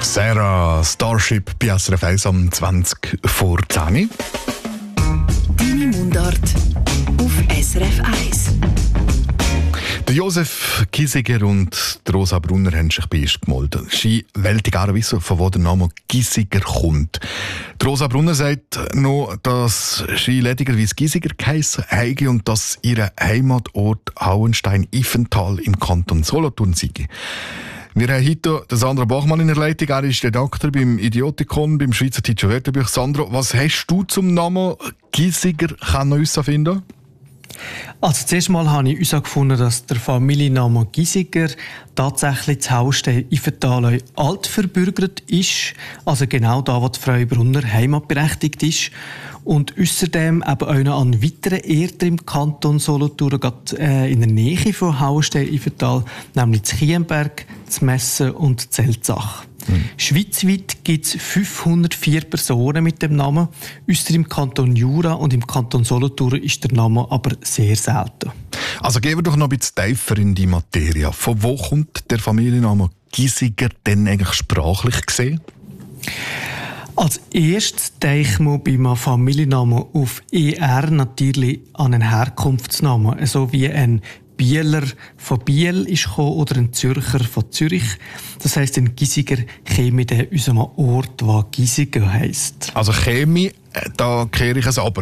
Sarah, Starship bei SRF 1 am 20 vor 10. Deine Mundart auf SRF 1. Der Josef Giesiger und die Rosa Brunner haben sich bei uns gemeldet. Sie wollen gerne wissen, von wo der Name Giesiger kommt. Die Rosa Brunner sagt noch, dass sie ledigerweise Giesiger geheissen habe und dass ihr Heimatort Hauenstein-Ifental im Kanton Solothurn sei. Wir haben heute Sandra Bachmann in der Leitung. Er ist Redakteur beim Idiotikon, beim Schweizerdeutschen Wörterbuch. Sandra, was hast du zum Namen Giesiger herausfinden? Also zuerst mal habe ich herausgefunden, dass der Familienname Giesiger tatsächlich das Hauenstein-Ifental alt verbürgert ist. Also genau da, wo die Frau Brunner heimatberechtigt ist. Und außerdem eben auch noch an weiteren Orten im Kanton Solothurn, gerade in der Nähe von Hauenstein-Ifental, nämlich zu Chiemberg, zu Messen und zu Zelzach. Schweizweit gibt es 504 Personen mit dem Namen. Ausser im Kanton Jura und im Kanton Solothurn ist der Name aber sehr selten. Also gehen wir doch noch ein bisschen tiefer in die Materie. Von wo kommt der Familienname Giesiger denn eigentlich sprachlich gesehen? Als erstes denken wir beim Familiennamen auf ER natürlich an einen Herkunftsnamen, so wie ein Bieler von Biel ist gekommen oder ein Zürcher von Zürich. Das heisst, ein Giesiger käme aus unserem Ort, der Giesiger heisst. Also käme, da kehre ich es aber.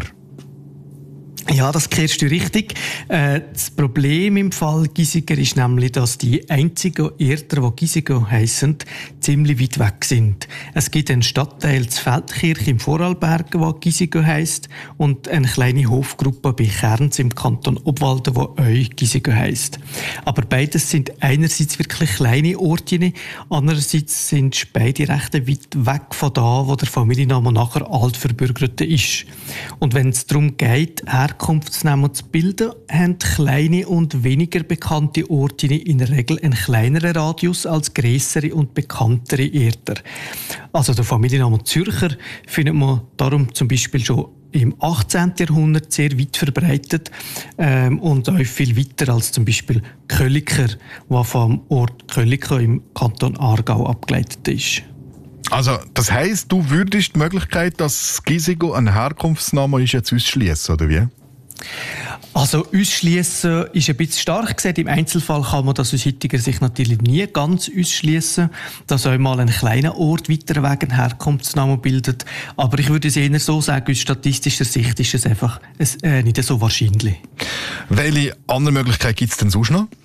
Ja, das kehrst du richtig. Das Problem im Fall Giesiger ist nämlich, dass die einzigen Orte, die Giesiger heissen, ziemlich weit weg sind. Es gibt einen Stadtteil zu Feldkirch im Vorarlberg, der Giesiger heisst, und eine kleine Hofgruppe bei Kerns im Kanton Obwalden, die auch Giesiger heisst. Aber beides sind einerseits wirklich kleine Orte, andererseits sind beide recht weit weg von da, wo der Familienname nachher altverbürgerte ist. Und wenn es darum geht, Herkunftsnamen zu bilden, haben kleine und weniger bekannte Orte in der Regel einen kleineren Radius als grössere und bekanntere Orte. Also der Familienname Zürcher findet man darum zum Beispiel schon im 18. Jahrhundert sehr weit verbreitet und auch viel weiter als zum Beispiel Kölliker, der vom Ort Kölliker im Kanton Aargau abgeleitet ist. Also, das heisst, du würdest die Möglichkeit, dass Giesiger ein Herkunftsname ist, jetzt ausschließen, oder wie? Also ausschließen ist ein bisschen stark gesagt. Im Einzelfall kann man das aus heutiger Sicht natürlich nie ganz ausschließen, dass auch mal ein kleiner Ort weiter weg einen Herkunftsnamen bildet. Aber ich würde es eher so sagen, aus statistischer Sicht ist es einfach nicht so wahrscheinlich. Welche andere Möglichkeit gibt es denn sonst noch?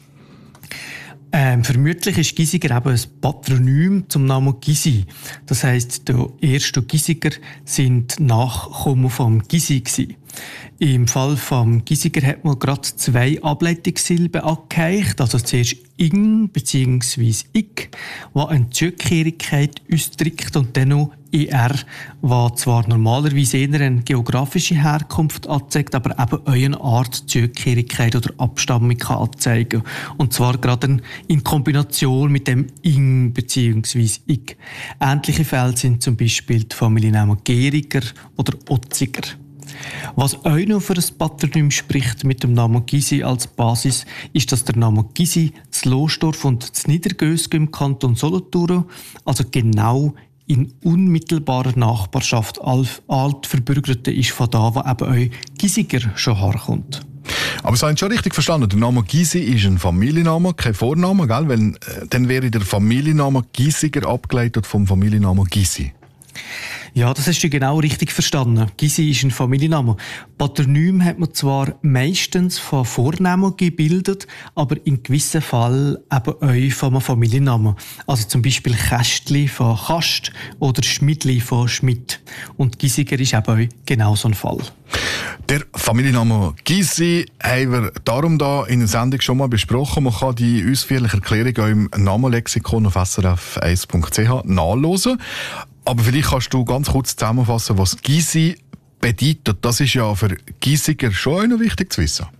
Vermutlich ist Giesiger eben ein Patronym zum Namen Gysi. Das heisst, der erste Giesiger sind Nachkommen vom Gysi gewesen. Im Fall vom Giesiger hat man gerade 2 Ableitungssilben angehängt, also zuerst «ing» bzw. «ik», was eine Zugehörigkeit ausdrückt, und dann noch «er», was zwar normalerweise eher eine geografische Herkunft anzeigt, aber eben auch eine Art Zugehörigkeit oder Abstammung kann anzeigen. Und zwar gerade in Kombination mit dem «ing» bzw. «ik». Ähnliche Fälle sind zum Beispiel die Familiennamen Geriger oder Otziger. Was auch noch für ein Patronym spricht mit dem Namen Gysi als Basis, ist, dass der Name Gysi zu Lostorf und zu Niedergösgen im Kanton Solothurn, also genau in unmittelbarer Nachbarschaft altverbürgerte ist von da, wo eben auch Giesiger schon herkommt. Aber Sie haben schon richtig verstanden, der Name Gysi ist ein Familienname, kein Vorname, gell? Weil, dann wäre der Familienname Giesiger abgeleitet vom Familiennamen Gysi. Ja, das hast du genau richtig verstanden. Gysi ist ein Familienname. Patronym hat man zwar meistens von Vornamen gebildet, aber in gewissen Fällen eben auch von einem Familiennamen. Also zum Beispiel Kästli von Kast oder Schmidli von Schmidt. Und Giesiger ist eben auch genau so ein Fall. Der Familienname Gysi haben wir darum da in der Sendung schon mal besprochen. Man kann die ausführliche Erklärung auch im Namenlexikon auf srf1.ch nachlesen. Aber vielleicht kannst du ganz kurz zusammenfassen, was Gysi bedeutet. Das ist ja für Giesiger schon noch wichtig zu wissen.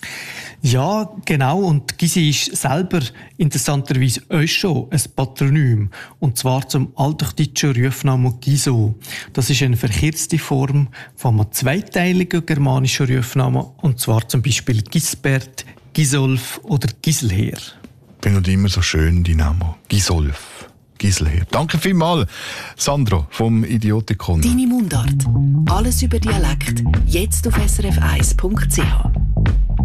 Ja, genau. Und Gysi ist selber interessanterweise auch schon ein Patronym. Und zwar zum althochdeutschen Rufnamen Giso. Das ist eine verkürzte Form von einem zweiteiligen germanischen Rufnamen. Und zwar zum Beispiel Gisbert, Gisolf oder Giselher. Ich finde immer so schön die Namen. Gisolf. Giselher. Danke vielmals, Sandro vom Idiotikon. Deine Mundart. Alles über Dialekt. Jetzt auf srf1.ch.